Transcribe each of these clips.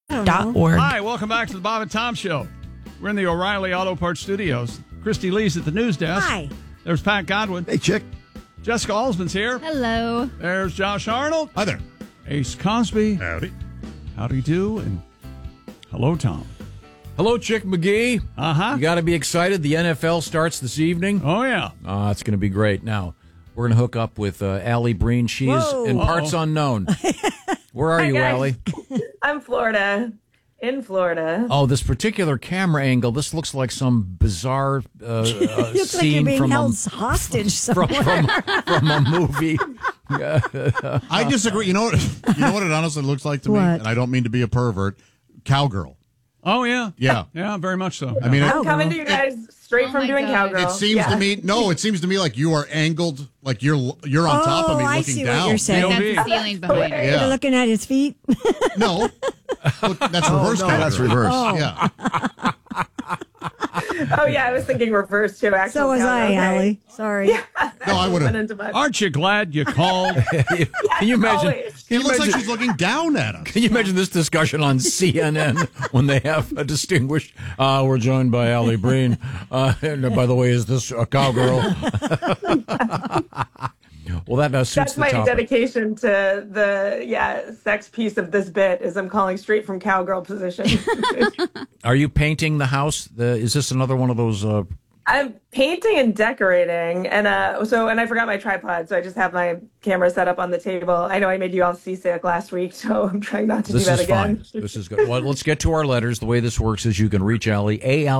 Hi, welcome back to the Bob and Tom Show. We're in the O'Reilly Auto Parts Studios. Christy Lee's at the news desk. Hi. There's Pat Godwin. Hey, chick. Jessica Alsman's here. Hello. There's Josh Arnold. Hi there. Ace Cosby. Howdy. Howdy do, and hello, Tom. Hello, Chick McGee. Uh-huh. You got to be excited. The NFL starts this evening. Oh, yeah. It's going to be great. Now, we're going to hook up with Allie Breen. She is in parts unknown. Where are you, guys. Allie? I'm in Florida. Oh, this particular camera angle, this looks like some bizarre Looks like you're scene being from held hostage somewhere. from a movie. I disagree. You know what it honestly looks like to me? What? And I don't mean to be a pervert. Cowgirl. Oh, yeah. Yeah. Yeah, very much so. I mean, I'm coming to you guys straight from doing cowgirl. it seems to me. No, it seems to me like you are angled, like you're on top of me, I looking see down. what you're saying. That's the ceiling behind her. Yeah. You're looking at his feet. No, look, that's reverse. Cowgirl. That's reverse. Oh. Yeah. Oh, yeah, I was thinking reverse, too. Actually, So was I, Allie. Sorry. No, I would have. Aren't you glad you called? Can you imagine? Always. It looks like she's looking down at us. Can you imagine this discussion on CNN when they have a distinguished? We're joined by Allie Breen. And by the way, is this a cowgirl? Well, that suits That's the my topic. dedication to the sex piece of this bit is I'm calling straight from cowgirl position. Are you painting the house? Is this another one of those? I'm painting and decorating, and I forgot my tripod, so I just have my camera set up on the table. I know I made you all seasick last week, so I'm trying not to do that again. Fine. This is good. Well, let's get to our letters. The way this works is you can reach Allie,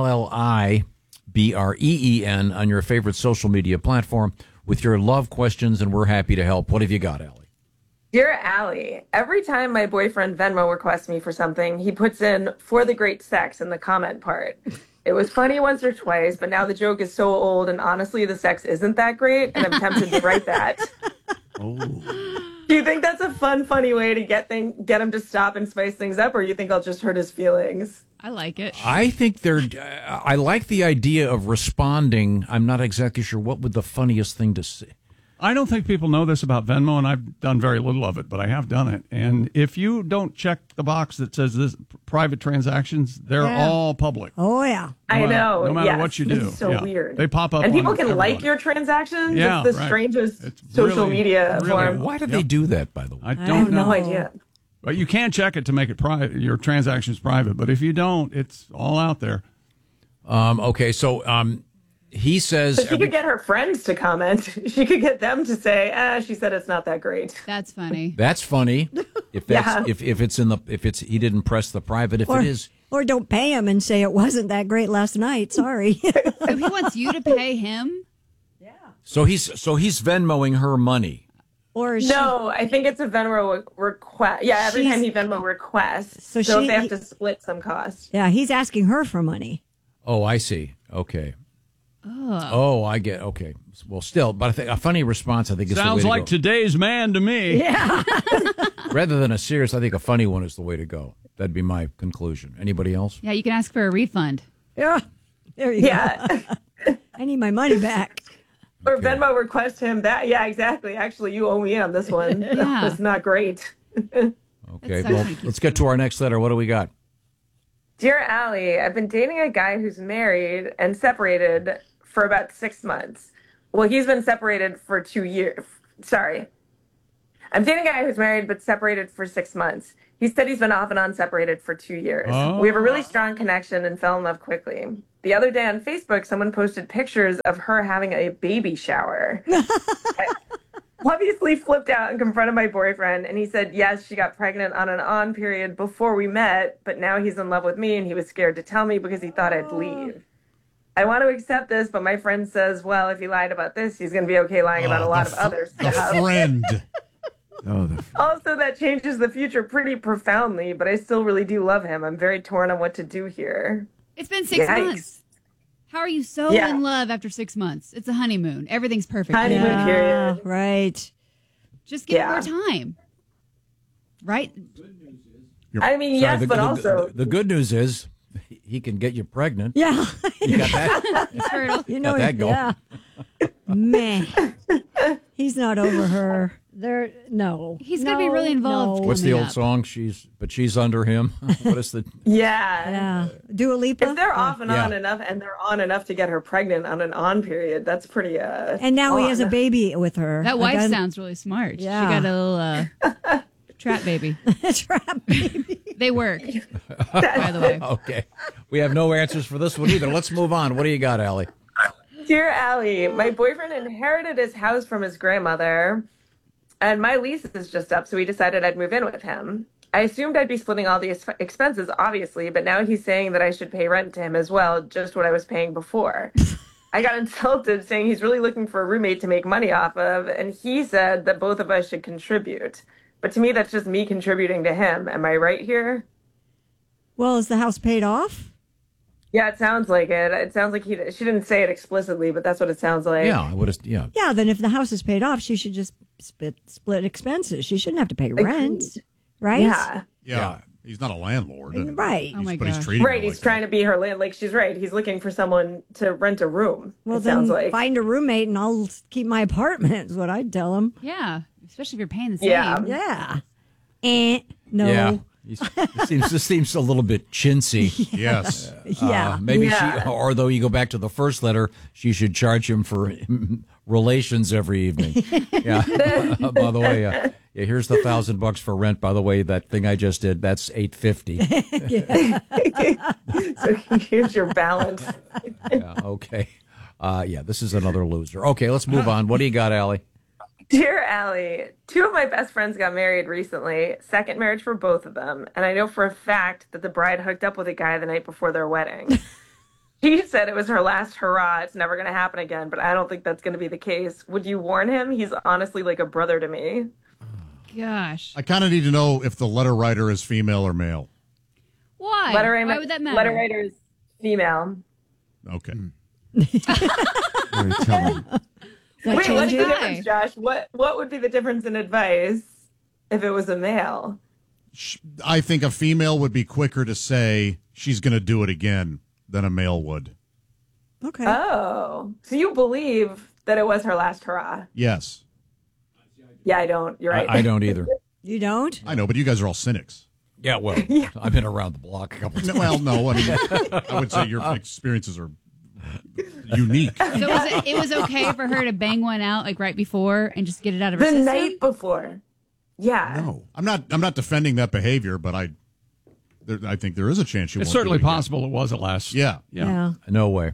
ALLIBREEN, on your favorite social media platform with your love questions, and we're happy to help. What have you got, Allie? Dear Allie, every time my boyfriend Venmo requests me for something, he puts in "for the great sex" in the comment part. It was funny once or twice, but now the joke is so old, and honestly, the sex isn't that great, and I'm tempted to write that. Oh. Do you think that's a fun, funny way to get him to stop and spice things up, or you think I'll just hurt his feelings? I like it. I think I like the idea of responding. I'm not exactly sure what would the funniest thing to say. I don't think people know this about Venmo, and I've done very little of it, but I have done it. And if you don't check the box that says this private transactions, they're all public. Oh, yeah. I know. No matter yes. what you do. It's so weird. They pop up. And people on can everybody. like your transactions. Yeah, it's the right. strangest It's social really, media really form. Why do they do that, by the way? I have don't know. No idea. But you can check it to make it private. Your transactions private. But if you don't, it's all out there. Okay, so he says But she could get her friends to comment. She could get them to say, she said it's not that great. That's funny. that's funny. If that's Yeah. if it's he didn't press the private. If it is, Or don't pay him and say it wasn't that great last night. Sorry. So he wants you to pay him? so he's Venmoing her money. Or No, I think it's a Venmo request. Yeah, every She's- time he Venmo requests. So So if she- they have to split some cost. Yeah, he's asking her for money. Oh, I see. Okay. Oh, I get. Okay. Well, still, but I think a funny response. I think is the way Sounds to like go. today's man to me. Yeah. Rather than a serious. I think a funny one is the way to go. That'd be my conclusion. Anybody else? Yeah, you can ask for a refund. Yeah. There you Yeah. go. I need my money back. Or Okay. Venmo request him that. Yeah, exactly. Actually, you owe me on this one. Yeah. It's not great. Okay. That's Well, actually let's get to our next letter. What do we got? Dear Allie, I've been dating a guy who's married and separated for about 6 months. Well, he's been separated for 2 years. Sorry. I'm dating a guy who's married but separated for 6 months. He said he's been off and on separated for 2 years. Oh. We have a really strong connection and fell in love quickly. The other day on Facebook, someone posted pictures of her having a baby shower. I obviously flipped out and confronted my boyfriend, and he said, yes, she got pregnant on an on period before we met, but now he's in love with me, and he was scared to tell me because he thought I'd leave. I want to accept this, but my friend says, well, if he lied about this, he's going to be okay lying about a lot of other The stuff. friend. Also, that changes the future pretty profoundly, but I still really do love him. I'm very torn on what to do here. It's been 6 Yikes. months. How are you so Yeah. in love after 6 months? It's a honeymoon. Everything's perfect. Honeymoon Yeah, period. right. Just give it Yeah. more time. Right? I mean, yes, the, but the- also... the good news is he can get you pregnant. Yeah. You got that? It's fertile. You know, Got that going. yeah. Man. He's not over her. No. He's going to be really involved. No. What's the coming old up. song? She's under him. What is the? Yeah. Yeah. Dua Lipa. If they're off and Yeah. on enough, and they're on enough to get her pregnant on an on period, that's pretty. And now he has a on. baby with her. That wife Again, sounds really smart. Yeah. She got a little trap baby. trap baby. They work, by the way. Okay, we have no answers for this one either. Let's move on. What do you got, Allie? Dear Allie, my boyfriend inherited his house from his grandmother, and my lease is just up, so we decided I'd move in with him. I assumed I'd be splitting all the expenses, obviously, but now he's saying that I should pay rent to him as well, just what I was paying before. I got insulted, saying he's really looking for a roommate to make money off of, and he said that both of us should contribute. But to me, that's just me contributing to him. Am I right here? Well, is the house paid off? Yeah, it sounds like it. It sounds like she didn't say it explicitly, but that's what it sounds like. Yeah, I would have. Yeah, Yeah, then if the house is paid off, she should just split expenses. She shouldn't have to pay rent, right? Yeah. Yeah. He's not a landlord. and Right. Oh my but he's gosh. treating her Right, like he's trying to be her land. Like, she's right. He's looking for someone to rent a room. Well, it then sounds like. find a roommate and I'll keep my apartment, is what I'd tell him. Yeah, especially if you're paying the same. Yeah. Yeah. No. yeah. This seems a little bit chintzy. Yes. Yeah. Maybe Yeah. she, or though you go back to the first letter, she should charge him for relations every evening. Yeah. By the way, yeah, here's the $1,000 for rent. By the way, that thing I just did, that's $850. So here's your balance. Yeah, okay. Yeah, this is another loser. Okay, let's move on. What do you got, Allie? Dear Allie, 2 of my best friends got married recently, second marriage for both of them, and I know for a fact that the bride hooked up with a guy the night before their wedding. She said it was her last hurrah, it's never going to happen again, but I don't think that's going to be the case. Would you warn him? He's honestly like a brother to me. Gosh. I kind of need to know if the letter writer is female or male. Why? Why would that matter? Letter writer is female. Okay. Very telling. That Wait, what's the changes? difference, Josh? What would be the difference in advice if it was a male? I think a female would be quicker to say she's going to do it again than a male would. Okay. Oh, so you believe that it was her last hurrah? Yes. Yeah, I don't. You're right. I don't either. You don't? I know, but you guys are all cynics. Yeah, well, I've been around the block a couple times. Well, no. I mean, I would say your experiences are unique. So it was okay for her to bang one out like right before and just get it out of her The system? night before. Yeah. No, I'm not defending that behavior, but I think there is a chance she won't It's do certainly it again. possible it was a last. Yeah. Yeah. No way.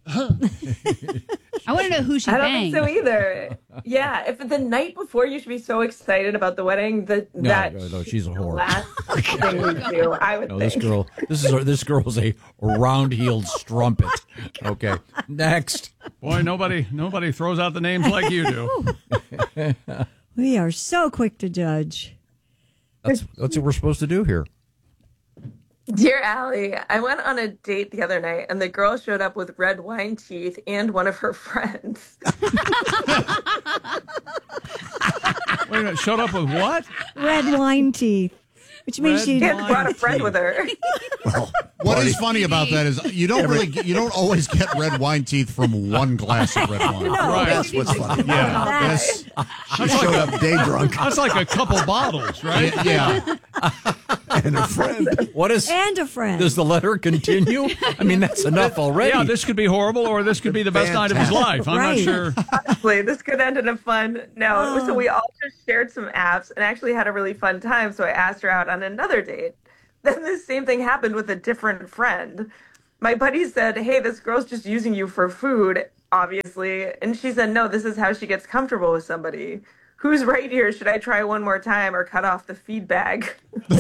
I want to know who she I don't banged. think so either. Yeah, if the night before you should be so excited about the wedding that No, she's a whore. last thing you do, I would No, think. this girl's a round-heeled strumpet. Okay, next. Boy, nobody throws out the names like you do. We are so quick to judge. That's what we're supposed to do here. Dear Allie, I went on a date the other night and the girl showed up with red wine teeth and one of her friends. Wait a minute, showed up with what? Red wine teeth, which means Red she. She had Wine brought a friend teeth. with her. What is funny about that is you don't always get red wine teeth from one glass of red wine. Right. That's what's funny. Yeah. That. She showed up day drunk That's like a couple bottles, right? Yeah. and a friend. What is? And a friend. Does the letter continue? I mean, that's enough already. Yeah, this could be horrible, or this could be the best night of his life. I'm Right. not sure. Honestly, this could end in a fun no. So we all just shared some apps and actually had a really fun time. So I asked her out on another date. Then the same thing happened with a different friend. My buddy said, "Hey, this girl's just using you for food, obviously." And she said, "No, this is how she gets comfortable with somebody." Who's right here? Should I try one more time or cut off the feed bag?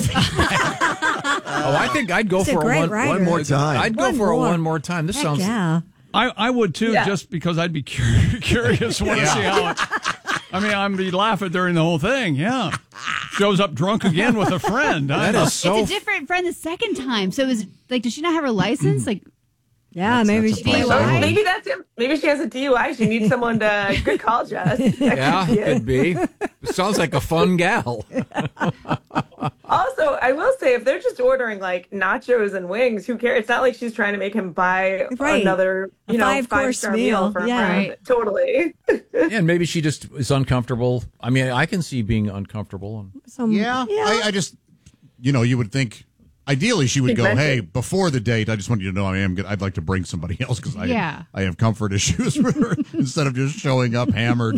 Oh, I think I'd go It's a for a great one. writer. One more time. I'd go One for a more. one more time. This Heck sounds. yeah. I would too, Yeah. just because I'd be curious want to see how it. I mean, I'd be laughing during the whole thing. Yeah, shows up drunk again with a friend. That is so. It's a different friend the second time. So it was like, does she not have her license? Like, Yeah, maybe that's a she. fine So Right. maybe that's it. Maybe she has a DUI. She needs someone to good call, Jess. That Yeah, could be it. could be. Sounds like a fun gal. Also, I will say, if they're just ordering like nachos and wings, who cares? It's not like she's trying to make him buy Right. another, A 5-course five-star meal. for Yeah. a friend. Totally. And maybe she just is uncomfortable. I mean, I can see being uncomfortable. Yeah. I just, you would think. Ideally, she would go, "Hey, before the date, I just want you to know I'd like to bring somebody else because I have comfort issues with her instead of just showing up hammered."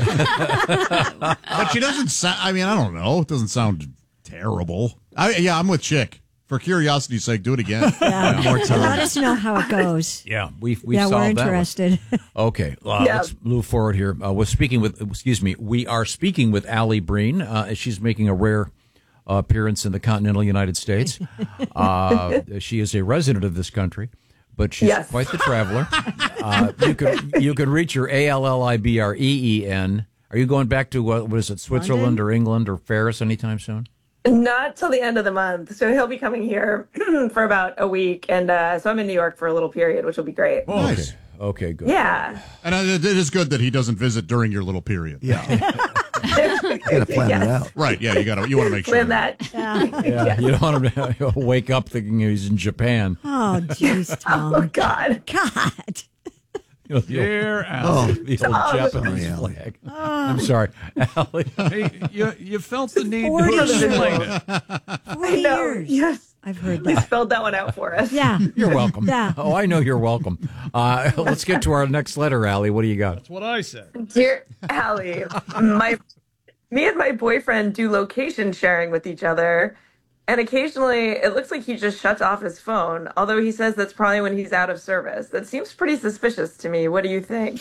But she doesn't sound. I mean, I don't know. It doesn't sound terrible. I'm with Chick. For curiosity's sake, do it again. Yeah. More time. Let us know how it goes. Yeah, we've Yeah, solved we're that one. interested. Okay, let's move forward here. We are speaking with Allie Breen. She's making a rare appearance in the continental United States. She is a resident of this country, but she's quite the traveler. You can reach her ALLIBREEN. Are you going back to what is it, Switzerland London? or England or Paris anytime soon? Not till the end of the month. So he'll be coming here for about a week. And so I'm in New York for a little period, which will be great. Oh, nice. Okay, good. Yeah. And it is good that he doesn't visit during your little period. Yeah. You gotta plan that out. Right. Yeah. You want to make sure. Plan that. Yeah, you don't want him to wake up thinking he's in Japan. Oh, jeez, Tom. Oh, God. God. Dear Allie. The old Japanese Allie. flag. I'm sorry, Allie. Hey, you felt the need 40 to explain it. 40 No, years. yes. I've heard He that. spelled that one out for us. Yeah. You're welcome. Yeah. Oh, I know you're welcome. Let's get to our next letter, Allie. What do you got? That's what I said. Dear Allie, me and my boyfriend do location sharing with each other. And occasionally it looks like he just shuts off his phone, although he says that's probably when he's out of service. That seems pretty suspicious to me. What do you think?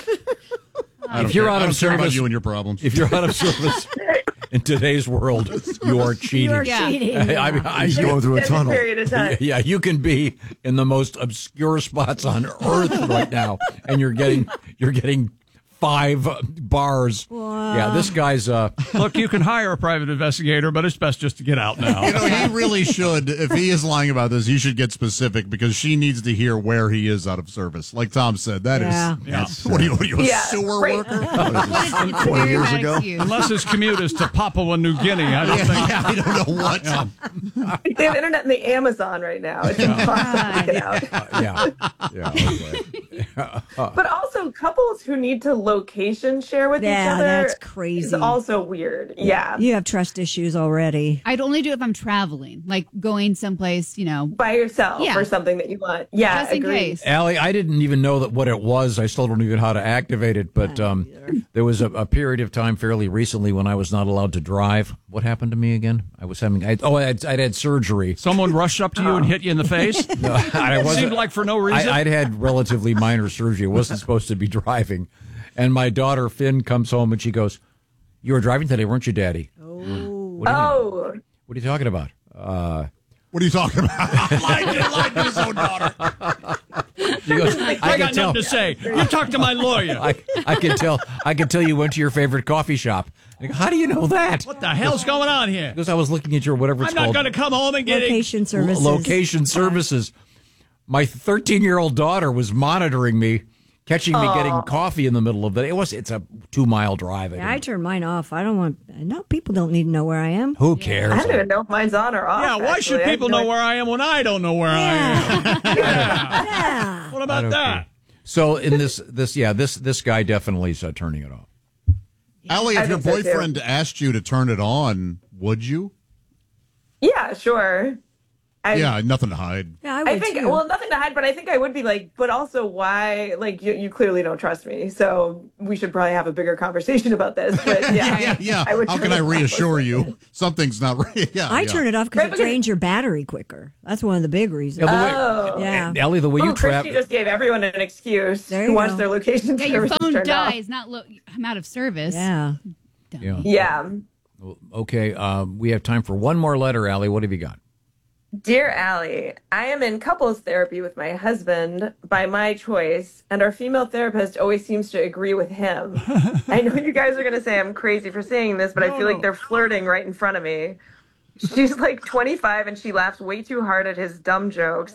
If you're out I don't of care about service, you and your problems. if you're out of service in today's world, you are cheating. You're Yeah. cheating. He's going through a Extended tunnel. period of time. Yeah, you can be in the most obscure spots on earth right now, and you're getting 5 bars. Yeah, this guy's Look, you can hire a private investigator, but it's best just to get out now. He really should. If he is lying about this, he should get specific because she needs to hear where he is out of service. Like Tom said, that is. Yeah. That's, what are you, a Yeah, sewer right. worker? It's a 20 very years bad ago? excuse. Unless his commute is to Papua New Guinea, I don't think. Yeah, I don't know what. They have internet in the Amazon right now. It's impossible to get out. yeah. Okay. But also, couples who need to location share with each Yeah, other that's is crazy. also weird. Yeah. You have trust issues already. I'd only do it if I'm traveling, like going someplace, By yourself Yeah. or something that you want. Yeah, just in agreed. case. Allie, I didn't even know what it was. I still don't even know how to activate it. But there was a period of time fairly recently when I was not allowed to drive. What happened to me again? I'd had surgery. Someone rushed up to you and hit you in the face? I wasn't. Seemed like for no reason. I'd had relatively minor surgery. I wasn't supposed to be driving. And my daughter, Finn, comes home and she goes, "You were driving today, weren't you, Daddy?" What are you talking about? What are you talking about? Lying to his own daughter. She goes, I got nothing to say. You talk to my lawyer. I can tell you went to your favorite coffee shop. I go, how do you know that? What the hell's going on here? Because I was looking at your whatever it's I'm not called. going to come home and get it. Location services. Location services. My 13-year-old daughter was monitoring me, catching me getting coffee in the middle of the day. It's a 2-mile drive. Yeah, I turn mine off. I don't want. No, people don't need to know where I am. Who cares? I don't even know if mine's on or off. Yeah, why should actually. people know where I am when I don't know where I am? Yeah. What about that? So in this guy definitely is turning it off. Allie, I if your think so, too. boyfriend asked you to turn it on, would you? Yeah, sure. Yeah, nothing to hide. Yeah, I would I think, too. well, nothing to hide, but I think I would be like, but also why, like, you clearly don't trust me, so we should probably have a bigger conversation about this. But yeah, I would How turn can I it off. reassure you something's not right? Yeah, I turn it off because Right, it because- drains your battery quicker. That's one of the big reasons. Oh. Yeah. Ellie, the way you Christy travel. just gave everyone an excuse There to you watch go. their location Yeah, your services phone turned off. dies. I'm out of service. Yeah. Yeah. Yeah. Okay, we have time for one more letter, Allie. What have you got? Dear Allie, I am in couples therapy with my husband by my choice, and our female therapist always seems to agree with him. I know you guys are going to say I'm crazy for saying this, but I feel like they're flirting right in front of me. She's like 25 and she laughs way too hard at his dumb jokes.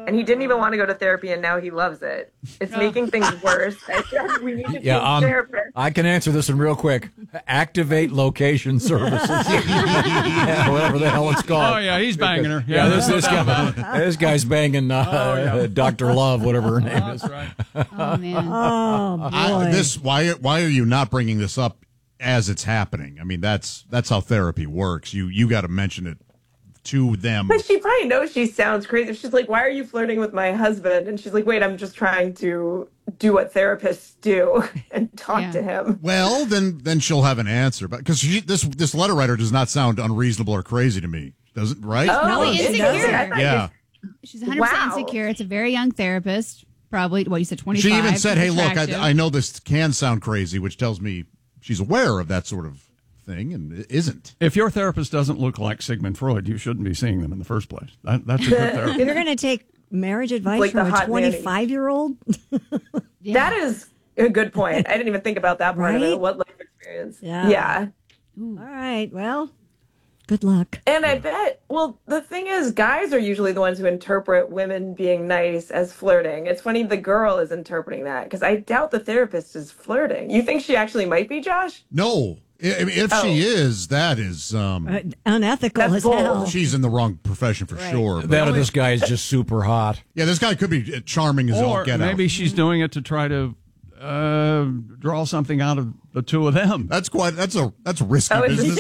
and he didn't even want to go to therapy, and now he loves it. It's making things worse. I said we need to change therapist. I can answer this one real quick. Activate location services. Whatever the hell it's called. Oh, yeah, he's banging her. Yeah, this guy's banging Dr. Love, whatever her name is. That's right. Oh, man. Oh, boy. Why are you not bringing this up as it's happening? I mean, that's how therapy works. You got to mention it to them. But she probably knows she sounds crazy. She's like, why are you flirting with my husband? And she's like, wait, I'm just trying to do what therapists do and talk to him. Well, then she'll have an answer. But because this letter writer does not sound unreasonable or crazy to me, does it? Right? Probably insecure. Yeah. She's 100% insecure. It's a very young therapist. Probably, you said 25. She even said, hey, look, I know this can sound crazy, which tells me she's aware of that sort of thing, and it isn't. If your therapist doesn't look like Sigmund Freud, you shouldn't be seeing them in the first place. That's a good therapist. If you're going to take marriage advice from a 25-year-old? That is a good point. I didn't even think about that part of it. What life experience. Yeah. All right. Well, good luck. And I bet, the thing is, guys are usually the ones who interpret women being nice as flirting. It's funny the girl is interpreting that, because I doubt the therapist is flirting. You think she actually might be, Josh? No. If she is, that is unethical as hell. She's in the wrong profession for sure. That or this guy is just super hot. Yeah, this guy could be charming as all get out. Maybe she's doing it to try to draw something out of the two of them. That's a risky business.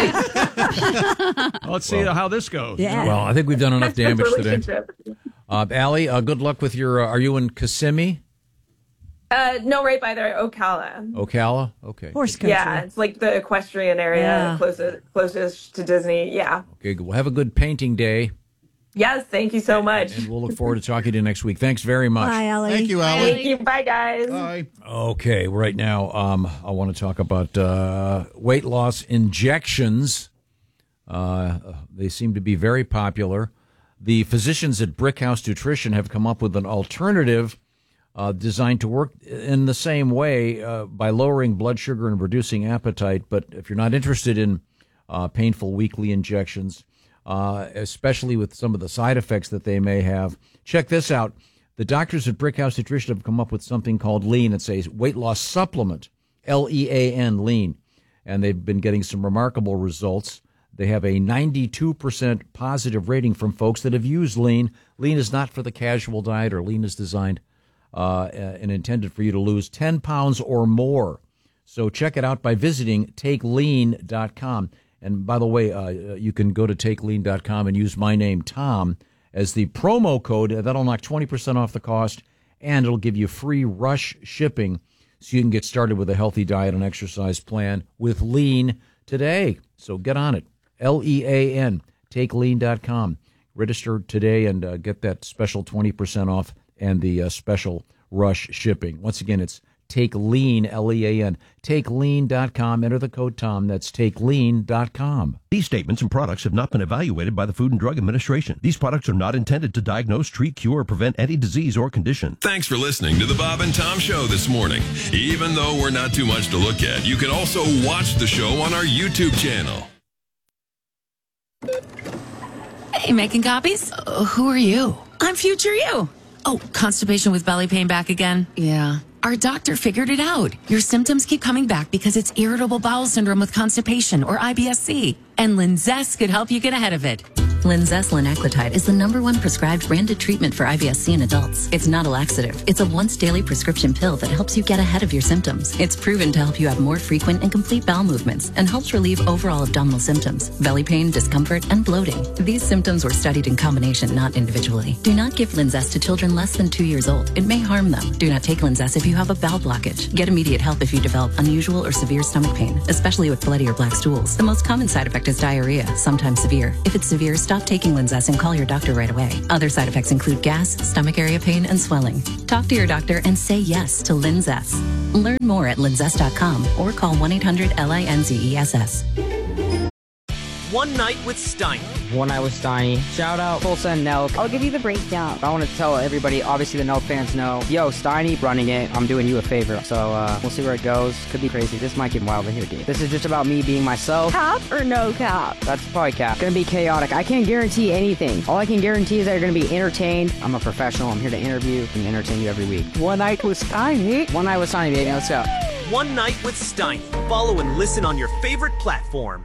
Let's see how this goes. Yeah. Well, I think we've done enough damage today. Allie, good luck with your. Are you in Kissimmee? No, right by there, Ocala. Ocala? Okay. Horse country. Yeah, it's like the equestrian area closest to Disney. Yeah. Okay, we'll have a good painting day. Yes, thank you so much. And we'll look forward to talking to you next week. Thanks very much. Bye, Allie. Thank you, Allie. Thank you. Bye, guys. Bye. Okay, right now I want to talk about weight loss injections. They seem to be very popular. The physicians at Brickhouse Nutrition have come up with an alternative designed to work in the same way by lowering blood sugar and reducing appetite. But if you're not interested in painful weekly injections, especially with some of the side effects that they may have, check this out. The doctors at Brickhouse Nutrition have come up with something called Lean. It's a weight loss supplement, Lean, Lean. And they've been getting some remarkable results. They have a 92% positive rating from folks that have used Lean. Lean is not for the casual dieter. Lean is designed and intended for you to lose 10 pounds or more. So check it out by visiting TakeLean.com. And by the way, you can go to TakeLean.com and use my name, Tom, as the promo code. That'll knock 20% off the cost, and it'll give you free rush shipping so you can get started with a healthy diet and exercise plan with Lean today. So get on it. Lean, TakeLean.com. Register today and get that special 20% off and the special rush shipping. Once again, it's TakeLean, Lean, TakeLean.com. Enter the code Tom. That's TakeLean.com. These statements and products have not been evaluated by the Food and Drug Administration. These products are not intended to diagnose, treat, cure, or prevent any disease or condition. Thanks for listening to the Bob and Tom Show this morning. Even though we're not too much to look at, you can also watch the show on our YouTube channel. Hey, making copies? Who are you? I'm future you. Oh, constipation with belly pain back again? Yeah. Our doctor figured it out. Your symptoms keep coming back because it's irritable bowel syndrome with constipation, or IBS-C. And Linzess could help you get ahead of it. Linzess linaclotide is the #1 prescribed branded treatment for IBS-C in adults. It's not a laxative. It's a once-daily prescription pill that helps you get ahead of your symptoms. It's proven to help you have more frequent and complete bowel movements and helps relieve overall abdominal symptoms, belly pain, discomfort, and bloating. These symptoms were studied in combination, not individually. Do not give Linzess to children less than 2 years old. It may harm them. Do not take Linzess if you have a bowel blockage. Get immediate help if you develop unusual or severe stomach pain, especially with bloody or black stools. The most common side effect is diarrhea, sometimes severe. If it's severe, stop taking Linzess and call your doctor right away. Other side effects include gas, stomach area pain, and swelling. Talk to your doctor and say yes to Linzess. Learn more at linzess.com or call 1-800-LINZESS. One Night with Steiny. One Night with Steiny. Shout out Tulsa and Nelk. I'll give you the breakdown. I want to tell everybody, obviously the Nelk fans know, yo, Steiny running it, I'm doing you a favor. So we'll see where it goes. Could be crazy. This might get wild in here, dude. This is just about me being myself. Cap or no cap? That's probably cap. Gonna be chaotic. I can't guarantee anything. All I can guarantee is that you're gonna be entertained. I'm a professional. I'm here to interview and entertain you every week. One Night with Steiny. One Night with Steiny, baby. Let's go. One Night with Steiny. Follow and listen on your favorite platform.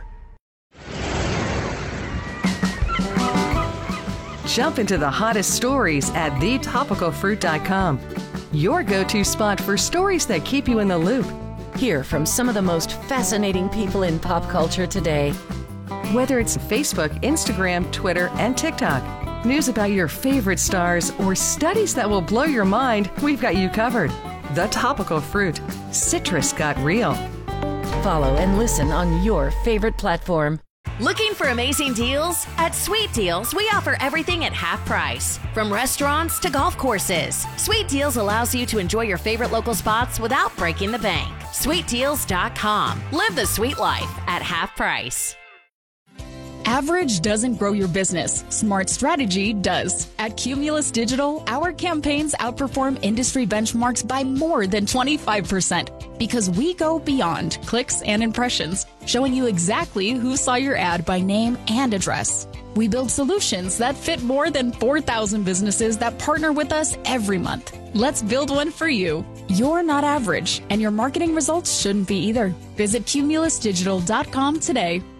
Jump into the hottest stories at thetopicalfruit.com. Your go-to spot for stories that keep you in the loop. Hear from some of the most fascinating people in pop culture today. Whether it's Facebook, Instagram, Twitter, and TikTok, news about your favorite stars, or studies that will blow your mind, we've got you covered. The Topical Fruit. Citrus got real. Follow and listen on your favorite platform. Looking for amazing deals? At Sweet Deals, we offer everything at half price. From restaurants to golf courses, Sweet Deals allows you to enjoy your favorite local spots without breaking the bank. SweetDeals.com. Live the sweet life at half price. Average doesn't grow your business. Smart strategy does. At Cumulus Digital, our campaigns outperform industry benchmarks by more than 25% because we go beyond clicks and impressions, showing you exactly who saw your ad by name and address. We build solutions that fit more than 4,000 businesses that partner with us every month. Let's build one for you. You're not average, and your marketing results shouldn't be either. Visit cumulusdigital.com today.